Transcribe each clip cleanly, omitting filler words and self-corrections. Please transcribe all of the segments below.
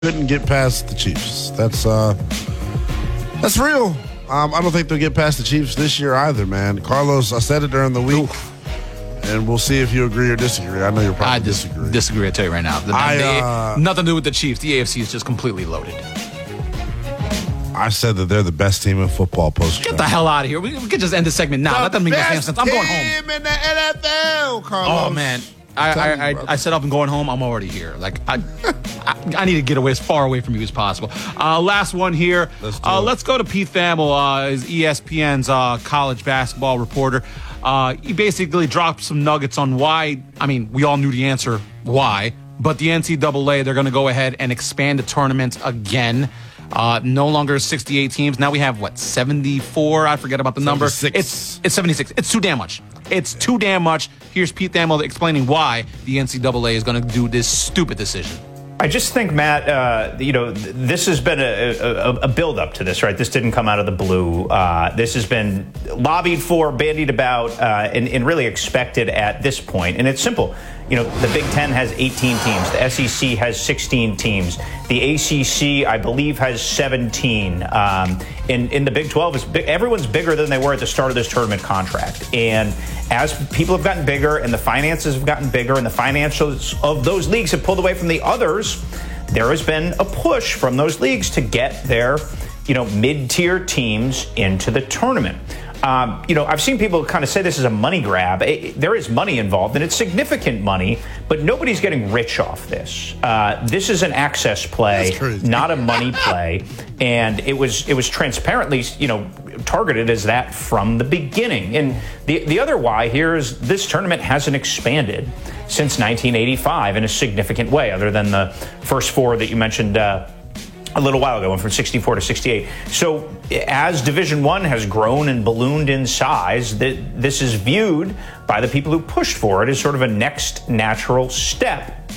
couldn't get past the Chiefs. That's real. I don't think they'll get past the Chiefs this year either, man. Carlos, I said it during the week, and we'll see if you agree or disagree. I know you'll probably disagree. I tell you right now. Nothing to do with the Chiefs. The AFC is just completely loaded. I said that they're the best team in football post. Get the hell out of here. We could just end the segment now. That doesn't make no sense. I'm going home. In the NFL, Carlos. Oh, man. I set up and going home. I'm already here. Like I need to get away as far away from you as possible. Last one here. Let's go to Pete Thamel, ESPN's college basketball reporter. He basically dropped some nuggets on why. I mean, we all knew the answer why, but the NCAA, they're going to go ahead and expand the tournament again. No longer 68 teams. Now we have, 74? I forget about the number. 76. It's 76. It's too damn much. It's too damn much. Here's Pete Thamel explaining why the NCAA is going to do this stupid decision. I just think, Matt, this has been a build-up to this, right? This didn't come out of the blue. This has been lobbied for, bandied about, and really expected at this point. And it's simple. The Big Ten has 18 teams. The SEC has 16 teams. The ACC, I believe, has 17. In the Big 12, everyone's bigger than they were at the start of this tournament contract. And as people have gotten bigger and the finances have gotten bigger and the financials of those leagues have pulled away from the others, there has been a push from those leagues to get their, mid-tier teams into the tournament. I've seen people kind of say this is a money grab. There is money involved, and it's significant money, but nobody's getting rich off this. This is an access play, not a money play, and it was transparently, targeted as that from the beginning. And the other why here is this tournament hasn't expanded since 1985 in a significant way, other than the first four that you mentioned a little while ago, went from 64 to 68. So as Division I has grown and ballooned in size, this is viewed by the people who pushed for it as sort of a next natural step.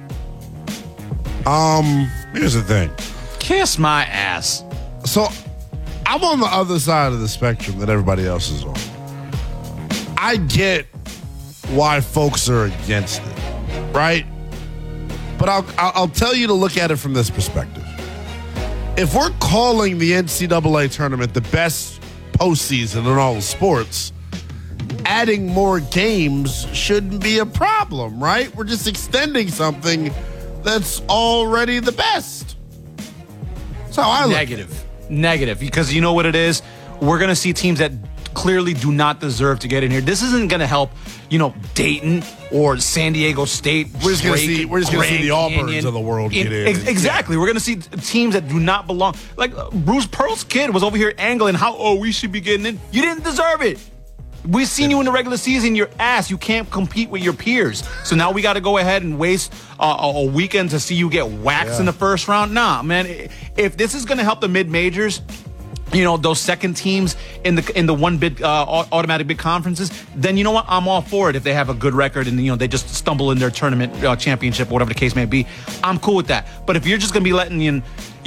Here's the thing. Kiss my ass. So I'm on the other side of the spectrum that everybody else is on. I get why folks are against it, right? But I'll tell you to look at it from this perspective. If we're calling the NCAA tournament the best postseason in all sports, adding more games shouldn't be a problem, right? We're just extending something that's already the best. That's how I look. Negative. Because you know what it is? We're going to see teams that clearly do not deserve to get in here. This isn't going to help, Dayton or San Diego State. We're just going to see the Auburns of the world get in. Exactly. We're going to see teams that do not belong. Like Bruce Pearl's kid was over here angling we should be getting in. You didn't deserve it. We've seen you in the regular season. Your ass. You can't compete with your peers. So now we got to go ahead and waste a weekend to see you get waxed in the first round. Nah, man. If this is going to help the mid-majors, those second teams in the one bid automatic bid conferences, then you know what? I'm all for it if they have a good record and they just stumble in their tournament championship or whatever the case may be. I'm cool with that. But if you're just gonna be letting in,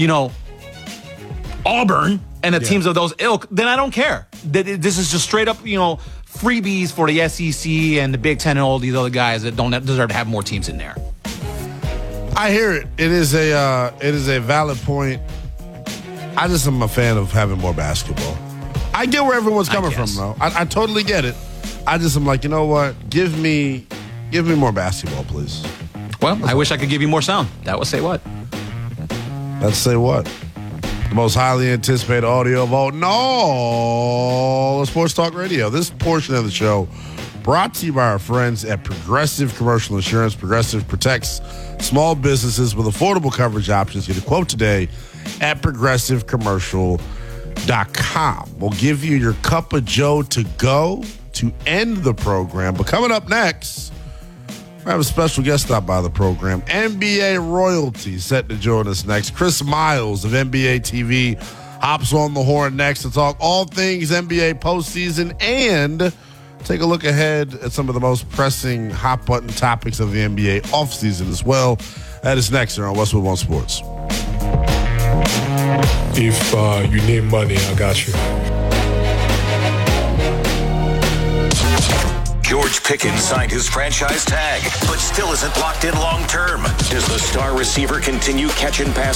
Auburn and the teams of those ilk, then I don't care. This is just straight up, freebies for the SEC and the Big Ten and all these other guys that don't deserve to have more teams in there. I hear it. It is a valid point. I just am a fan of having more basketball. I get where everyone's coming from, though. I totally get it. I just am like, you know what? Give me more basketball, please. Well, I wish I could give you more sound. That would say what? Let's say what? The most highly anticipated audio of all Sports Talk Radio. This portion of the show brought to you by our friends at Progressive Commercial Insurance. Progressive protects small businesses with affordable coverage options. Get a quote today at progressivecommercial.com. We'll give you your cup of Joe to go to end the program. But coming up next, we have a special guest stop by the program. NBA royalty set to join us next. Chris Miles of NBA TV hops on the horn next to talk all things NBA postseason and take a look ahead at some of the most pressing hot button topics of the NBA offseason as well. That is next here on Westwood One Sports. If you need money, I got you. George Pickens signed his franchise tag, but still isn't locked in long term. Does the star receiver continue catching passes